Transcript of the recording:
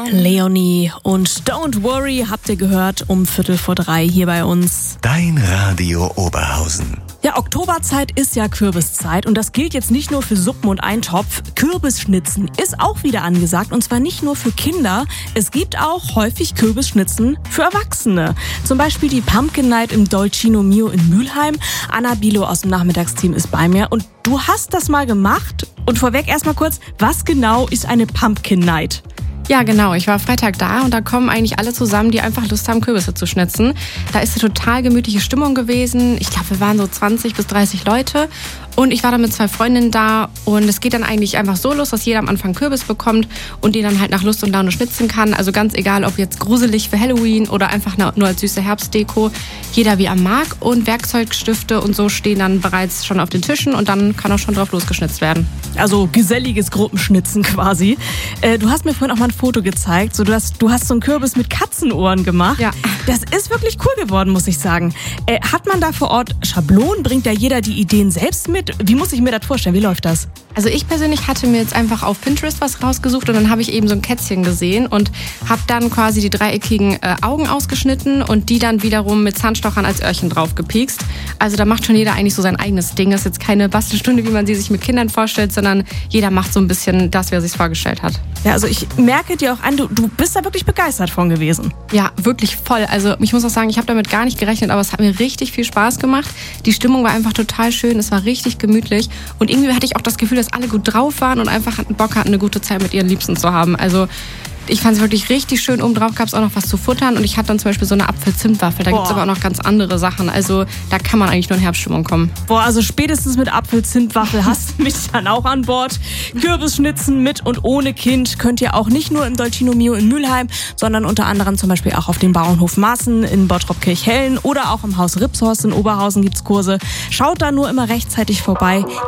Leonie und Don't Worry habt ihr gehört um 2:45 hier bei uns. Dein Radio Oberhausen. Ja, Oktoberzeit ist ja Kürbiszeit und das gilt jetzt nicht nur für Suppen und Eintopf. Kürbisschnitzen ist auch wieder angesagt und zwar nicht nur für Kinder. Es gibt auch häufig Kürbisschnitzen für Erwachsene. Zum Beispiel die Pumpkin Night im Dolcino Mio in Mülheim. Anna Bilo aus dem Nachmittagsteam ist bei mir und du hast das mal gemacht. Und vorweg erstmal kurz, was genau ist eine Pumpkin Night? Ja, genau. Ich war Freitag da und da kommen eigentlich alle zusammen, die einfach Lust haben, Kürbisse zu schnitzen. Da ist eine total gemütliche Stimmung gewesen. Ich glaube, wir waren so 20 bis 30 Leute. Und ich war dann mit 2 Freundinnen da und es geht dann eigentlich einfach so los, dass jeder am Anfang Kürbis bekommt und den dann halt nach Lust und Laune schnitzen kann. Also ganz egal, ob jetzt gruselig für Halloween oder einfach nur als süße Herbstdeko. Jeder wie er mag und Werkzeugstifte und so stehen dann bereits schon auf den Tischen und dann kann auch schon drauf losgeschnitzt werden. Also geselliges Gruppenschnitzen quasi. Du hast mir vorhin auch mal ein Foto gezeigt. Du hast so einen Kürbis mit Katzenohren gemacht. Ja. Das ist wirklich cool geworden, muss ich sagen. Hat man da vor Ort Schablonen? Bringt da jeder die Ideen selbst mit? Wie muss ich mir das vorstellen? Wie läuft das? Also ich persönlich hatte mir jetzt einfach auf Pinterest was rausgesucht und dann habe ich eben so ein Kätzchen gesehen und habe dann quasi die dreieckigen Augen ausgeschnitten und die dann wiederum mit Zahnstochern als Öhrchen drauf gepiekst. Also da macht schon jeder eigentlich so sein eigenes Ding. Das ist jetzt keine Bastelstunde, wie man sie sich mit Kindern vorstellt, sondern jeder macht so ein bisschen das, wie er sich vorgestellt hat. Ja, also ich merke dir auch an, du bist da wirklich begeistert von gewesen. Ja, wirklich voll. Also ich muss auch sagen, ich habe damit gar nicht gerechnet, aber es hat mir richtig viel Spaß gemacht. Die Stimmung war einfach total schön, es war richtig gemütlich und irgendwie hatte ich auch das Gefühl, dass alle gut drauf waren und einfach Bock hatten, eine gute Zeit mit ihren Liebsten zu haben. Also ich fand es wirklich richtig schön. Obendrauf gab es auch noch was zu futtern und ich hatte dann zum Beispiel so eine Apfel-Zimt-Waffel. Da gibt es aber auch noch ganz andere Sachen. Also da kann man eigentlich nur in Herbststimmung kommen. Boah, also spätestens mit Apfel-Zimt-Waffel hast du mich dann auch an Bord. Kürbisschnitzen mit und ohne Kind könnt ihr auch nicht nur im Dolcino Mio in Mülheim, sondern unter anderem zum Beispiel auch auf dem Bauernhof Maaßen in Bottrop-Kirchhellen oder auch im Haus Ripshorst in Oberhausen gibt's Kurse. Schaut da nur immer rechtzeitig vorbei.